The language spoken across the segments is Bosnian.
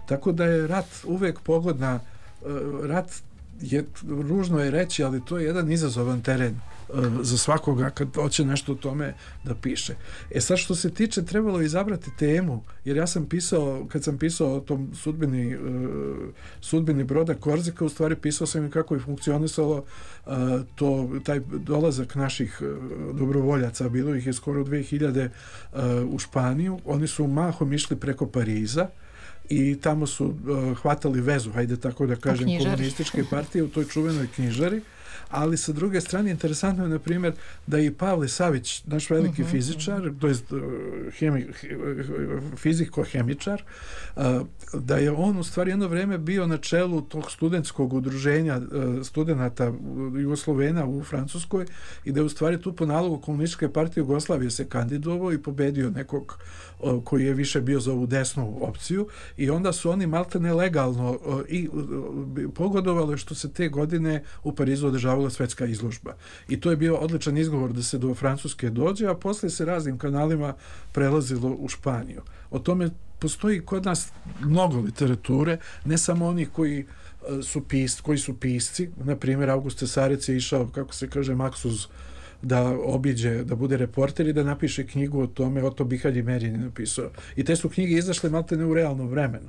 Tako da je rat uvek pogodna, rat je, ružno je reći, ali to je jedan izazovan teren za svakoga kad hoće nešto o tome da piše. Sad što se tiče, trebalo izabrati temu, jer ja sam pisao, kad sam pisao o tom sudbini broda Korzika, u stvari pisao sam i kako je funkcionisalo taj dolazak naših dobrovoljaca, bilo ih je skoro 2000 u Španiju. Oni su mahom išli preko Pariza i tamo su hvatali vezu, hajde tako da kažem, komunističke partije u toj čuvenoj knjižari. Ali sa druge strane interesantno je, na primjer, da i Pavle Savić, naš veliki fizičar, to je fiziko-hemičar, da je on u stvari jedno vreme bio na čelu tog studentskog udruženja studenata Jugoslovena u Francuskoj i da je u stvari tu po nalogu Komunističke partije Jugoslavije se kandidovao i pobedio nekog koji je više bio za ovu desnu opciju, i onda su oni maltene legalno i pogodovali što se te godine u Parizu održavala svetska izložba. I to je bio odličan izgovor da se do Francuske dođe, a posle se raznim kanalima prelazilo u Španiju. O tome postoji kod nas mnogo literature, ne samo onih koji su pisci. Na primjer, August Cesarec je išao, kako se kaže, maksuz da obiđe, da bude reporter i da napiše knjigu o tome. Oto Bihalj i Merjen je napisao. I te su knjige izašle maltene u realnom vremenu.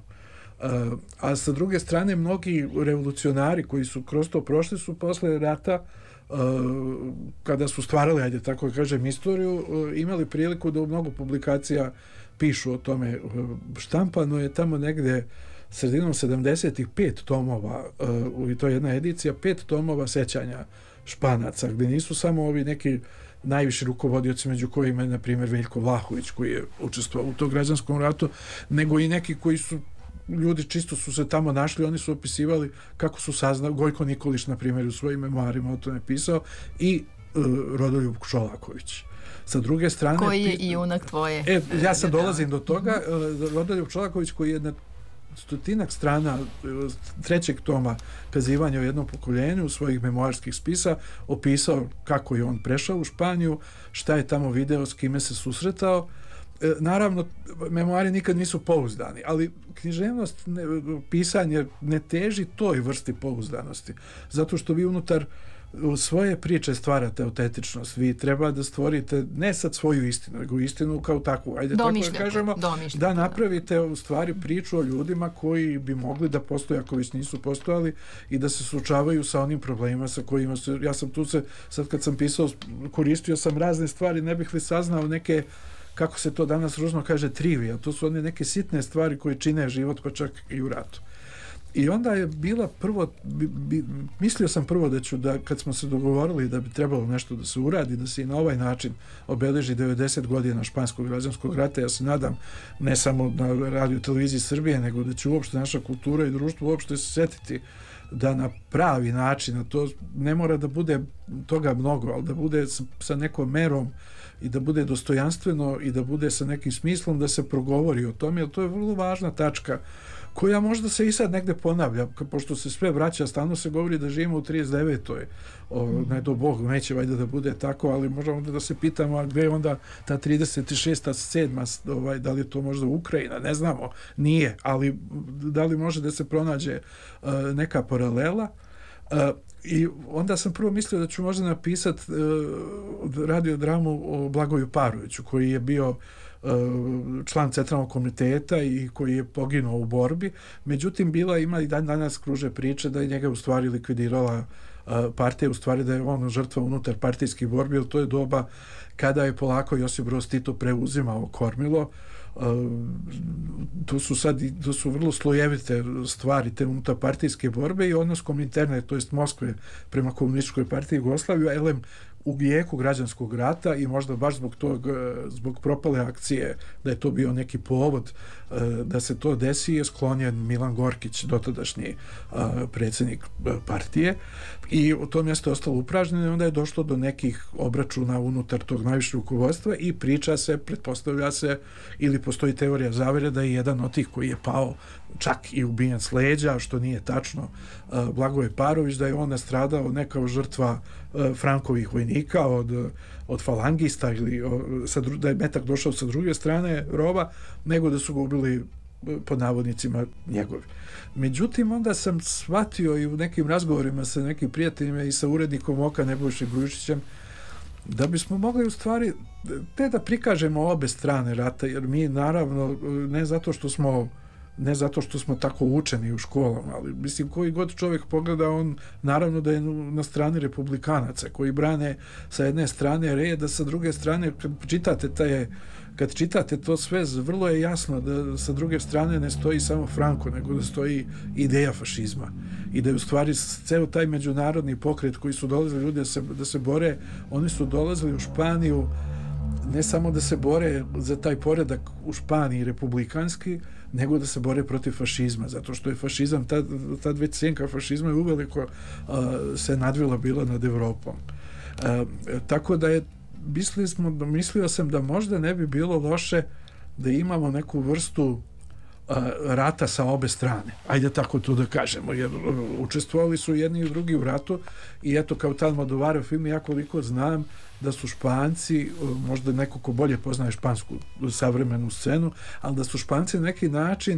A sa druge strane, mnogi revolucionari koji su kroz to prošli su posle rata, kada su stvarali, ajde tako kažem, istoriju, imali priliku da u mnogo publikacija pišu o tome. Štampano je tamo negde sredinom 70-ih 5 tomova, i to je jedna edicija, 5 tomova sećanja Španaca, gdje nisu samo ovi neki najviši rukovodioci, među kojima je, na primjer, Veljko Vlahović, koji je učestvovao u tom građanskom ratu, nego i neki koji su ljudi čisto su se tamo našli, oni su opisivali kako su saznali, Gojko Nikolić, na primjer, u svojim memoarima o tome pisao, i Rodoljub Čolaković. Sa druge strane... Koji je i junak tvoje. Ja sad dolazim do toga. Rodoljub Čolaković, koji je na 100-ak strana 3. toma Kazivanja o jednom pokoljenju svojih memoarskih spisa opisao kako je on prešao u Španiju, šta je tamo video, s kime se susretao. Naravno, memoari nikad nisu pouzdani, ali književnost, pisanje ne teži toj vrsti pouzdanosti, zato što vi unutar svoje priče stvarate autentičnost. Vi treba da stvorite ne sad svoju istinu, nego istinu kao takvu. Ajde tako da kažemo, da napravite u stvari priču o ljudima koji bi mogli da postoje ako već nisu postojali i da se suočavaju sa onim problemima sa kojima su... Ja sam tu sad kad sam pisao, koristio sam razne stvari, ne bih li saznao neke, kako se to danas ružno kaže, trivija. To su one neke sitne stvari koje čine život, pa čak i u ratu. I onda je bila prvo, mislio sam prvo da ću, da kad smo se dogovorili da bi trebalo nešto da se uradi, da se i na ovaj način obeleži 90 godina španskog građanskog rata, ja se nadam ne samo na radio televiziji Srbije, nego da će uopšte naša kultura i društvo uopšte se setiti da na pravi način, a to ne mora da bude toga mnogo, ali da bude sa nekom merom i da bude dostojanstveno i da bude sa nekim smislom da se progovori o tome, jer to je vrlo važna tačka koja možda se i sad negde ponavlja, pošto se sve vraća, stalno se govori da živimo u 39. Ne do Bog, neće valjda da bude tako, ali možemo da se pitamo, a gde je onda ta 36. 7. Da li je to možda Ukrajina, ne znamo, nije, ali da li može da se pronađe neka paralela. I onda sam prvo mislio da ću možda napisati radiodramu o Blagoju Paroviću, koji je bio član centralnog komiteta i koji je poginuo u borbi. Međutim, ima i danas kruže priče da je njega u stvari likvidirala partija, u stvari da je on žrtva unutar partijskih borbi, jer to je doba kada je polako Josip Broz Tito preuzimao kormilo. To su vrlo slojevite stvari, te unutar partijske borbe i odnos Kominterne, to jest Moskve prema komunističkoj partiji Jugoslaviju, elem u jeku građanskog rata, i možda baš zbog propale akcije, da je to bio neki povod da se to desi, je sklonjen Milan Gorkić, dotadašnji predsjednik partije, i u tom mjesto je ostalo upražnjeno i onda je došlo do nekih obračuna unutar tog najvišeg rukovodstva i priča se, pretpostavlja se, ili postoji teorija zavere da je jedan od tih koji je pao čak i ubijen s leđa, što nije tačno, Blagoje Parović, da je on nastradao ne kao žrtva Frankovih vojnika od falangista, ili da je metak došao sa druge strane rova, nego da su ga ubili pod navodnicima njegovi. Međutim, onda sam shvatio i u nekim razgovorima sa nekim prijateljima i sa urednikom Oka Nebojšem Grujičićem da bismo mogli u stvari te da prikažemo obe strane rata, jer mi naravno ne zato što smo tako učeni u školama, ali mislim koji god čovjek pogleda, on naravno da je na strani republikanaca koji brane sa jedne strane red, a sa druge strane kad čitate to sve, vrlo je jasno da sa druge strane ne stoji samo Franco, nego da stoji ideja fašizma i da je u stvari ceo taj međunarodni pokret koji su dolazili ljudi da se bore, oni su dolazili u Španiju ne samo da se bore za taj poredak u Španiji republikanski, nego da se bore protiv fašizma, zato što je fašizam, tad već senka fašizma je uveliko se nadvila bila nad Evropom. Tako da je mislio sam da možda ne bi bilo loše da imamo neku vrstu rata sa obe strane. Ajde tako to da kažemo, jer učestvovali su jedni i drugi u ratu i eto kao tad Almodovarov film, ja koliko znam da su Španci, možda neko ko bolje poznaje špansku savremenu scenu, ali da su Španci na neki način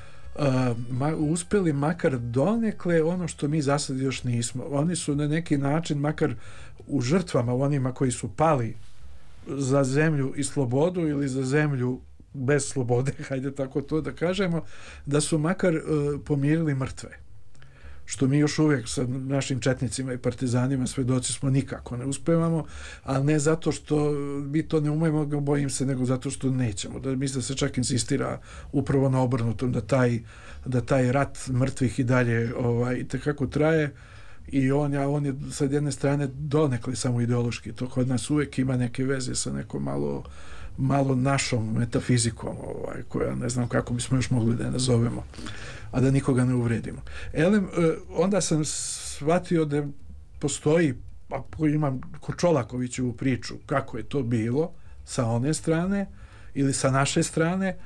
uspeli makar donekle ono što mi za sad još nismo. Oni su na neki način makar u žrtvama, onima koji su pali za zemlju i slobodu ili za zemlju bez slobode, hajde tako to da kažemo, da su makar pomirili mrtve. Što mi još uvijek sa našim četnicima i partizanima svedoci smo nikako ne uspevamo, ali ne zato što mi to ne umemo, bojim se, nego zato što nećemo. Da mislim da se čak insistira upravo na obrnutom, da taj rat mrtvih i dalje itekako traje i on je sa jedne strane donekle samo ideološki. To kod nas uvijek ima neke veze sa nekom malo našom metafizikom, koja ne znam kako bismo još mogli da je nazovemo, a da nikoga ne uvredimo. Onda sam shvatio da postoji, ako imam Čolakovićevu priču, kako je to bilo sa one strane ili sa naše strane,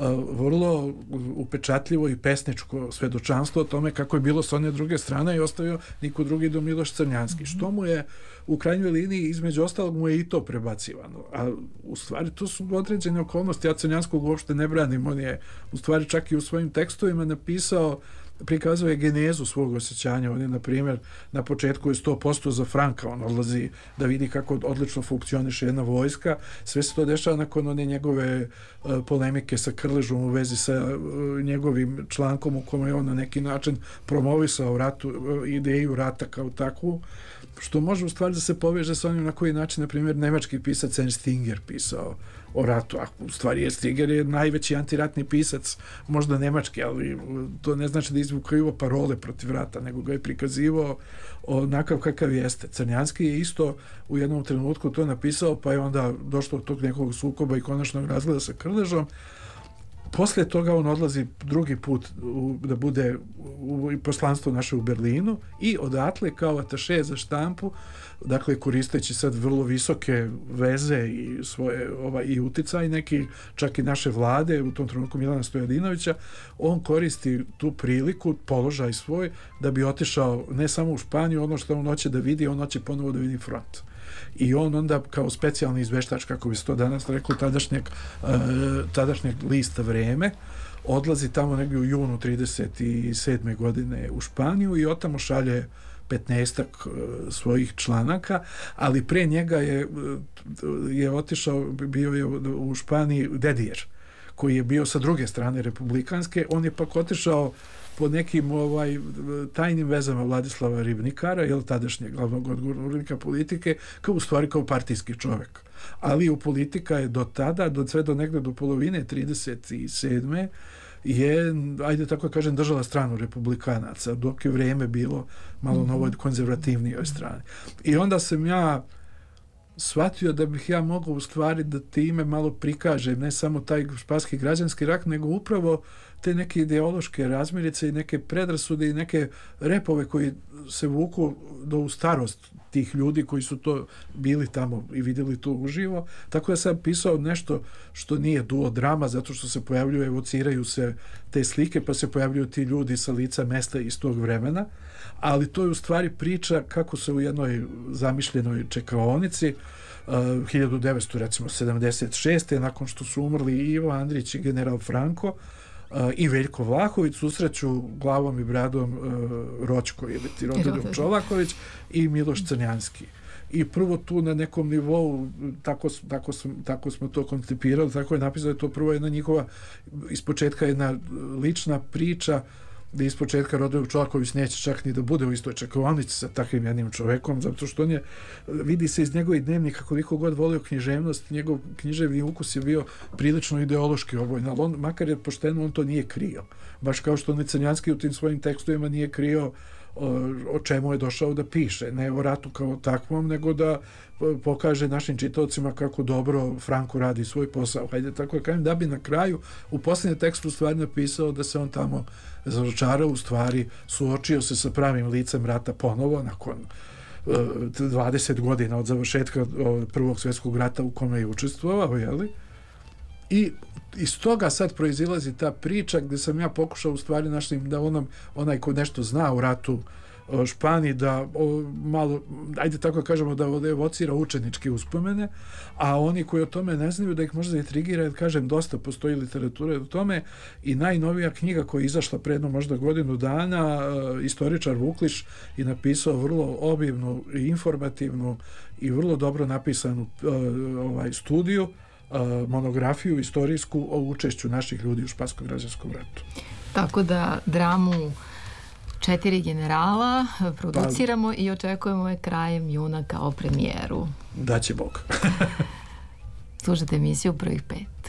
vrlo upečatljivo i pesničko svedočanstvo o tome kako je bilo s one druge strane i ostavio niko drugi do Miloš Crnjanski. Što mu je u krajnjoj liniji, između ostalog, mu je i to prebacivano. A u stvari to su određene okolnosti. Ja Crnjanskog uopšte ne branim. On je u stvari čak i u svojim tekstovima napisao, prikazuje genezu svog osjećanja. On je, na primjer, na početku je 100% za Franka. On odlazi da vidi kako odlično funkcioniše jedna vojska. Sve se to dešava nakon one njegove polemike sa Krležom u vezi sa njegovim člankom u kome je on na neki način promovisao ideju rata kao takvu, što može u stvari da se poveže sa onim na koji način, na primjer, nemački pisac Ernst Stinger pisao o ratu, a u stvari Stinger je najveći antiratni pisac, možda nemački, ali to ne znači da je izvukao parole protiv rata, nego ga je prikazivao onakav kakav jeste. Crnjanski je isto u jednom trenutku to napisao, pa je onda došlo od tog nekog sukoba i konačnog razgleda sa Krležom. Poslije toga on odlazi drugi put da bude u poslanstvu naše u Berlinu i odatle kao ataše za štampu, dakle koristeći sad vrlo visoke veze i svoje i uticaj neki, čak i naše vlade, u tom trenutku Milana Stojadinovića, on koristi tu priliku, položaj svoj, da bi otišao ne samo u Španiju, ono što on hoće da vidi, on hoće ponovo da vidi front. I on onda kao specijalni izveštač, kako bi se to danas reklo, tadašnjeg lista Vreme, odlazi tamo negdje u junu 37. godine u Španiju i otamo šalje 15-ak svojih članaka, ali pre njega je otišao, bio je u Španiji Dedijer, koji je bio sa druge strane republikanske. On je pak otišao po nekim tajnim vezama Vladislava Ribnikara, tadašnjeg glavnog odgovornika politike, kao u stvari kao partijski čovjek. Ali u politika je do tada, sve do negde do polovine 37. je, ajde tako kažem, držala stranu republikanaca, dok je vrijeme bilo malo na ovoj konzervativnijoj strani. I onda sam ja shvatio da bih ja mogao u stvari da time malo prikažem ne samo taj španski građanski rat, nego upravo te neke ideološke razmirice i neke predrasude i neke repove koji se vuku u starost tih ljudi koji su to bili tamo i vidjeli to uživo. Tako da sam pisao nešto što nije duodrama, zato što se pojavljuju, evociraju se te slike, pa se pojavljuju ti ljudi sa lica mesta iz tog vremena, ali to je u stvari priča kako se u jednoj zamišljenoj čekaonici 1976. nakon što su umrli i Ivo Andrić i general Franco, i Veljko Vlahović susreću glavom i bradom Roćko ili Rodoljub Čolaković i Miloš Crnjanski. I prvo tu na nekom nivou, tako smo to koncipirali, tako je napisano, da je to prvo jedna njihova, ispočetka jedna lična priča, da ispočetka Rodoljub Čolaković neće čak ni da bude u istoj čekaonici sa takvim jednim čovekom, zato što on je, vidi se iz njegovih dnevnika koliko god volio književnost, njegov književni ukus je bio prilično ideološki obojen, ali on, makar je pošteno, on to nije krio. Baš kao što Crnjanski u tim svojim tekstovima nije krio o čemu je došao da piše, ne o ratu kao takvom, nego da pokaže našim čitaocima kako dobro Franko radi svoj posao. Hajde tako da kažem, da bi na kraju u posljednjem tekstu u stvari napisao da se on tamo razočarao, u stvari suočio se sa pravim licem rata ponovo nakon 20 godina od završetka Prvog svjetskog rata u kome je učestvovao, jeli? I iz toga sad proizilazi ta priča gdje sam ja pokušao u stvari našim da onaj ko nešto zna u ratu Španiji da malo, ajde tako kažemo, da evocira učeničke uspomene, a oni koji o tome ne znaju da ih možda intrigira, jer kažem, dosta postoji literature o tome i najnovija knjiga koja je izašla pre jedno možda godinu dana, istoričar Vukliš je napisao vrlo obimnu i informativnu i vrlo dobro napisanu studiju, monografiju istorijsku o učešću naših ljudi u Špansko-građanskom ratu. Tako da dramu 4 generala produciramo i očekujemo je krajem juna kao premijeru. Daće Bog. Slušajte emisiju Prvih 5.